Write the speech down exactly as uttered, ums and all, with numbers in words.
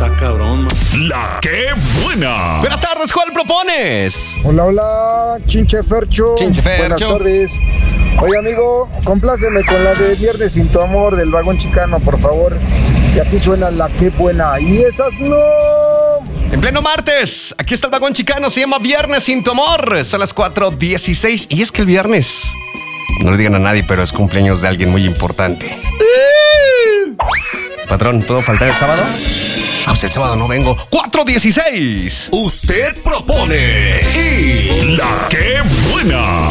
Está cabrón, man. La que buena. Buenas tardes, ¿cuál propones? Hola, hola, Chinche Fercho. Chinche Fercho. Buenas tardes. Oye, amigo, compláceme con la de Viernes sin tu amor del Vagón Chicano, por favor. Y aquí suena la que buena. Y esas no. En pleno martes, aquí está el Vagón Chicano, se llama Viernes sin tu amor. Son las cuatro dieciséis y es que el viernes, no le digan a nadie, pero es cumpleaños de alguien muy importante. Patrón, ¿puedo faltar el sábado? Ah, pues el sábado no vengo. cuatro dieciséis. Usted propone y la que buena.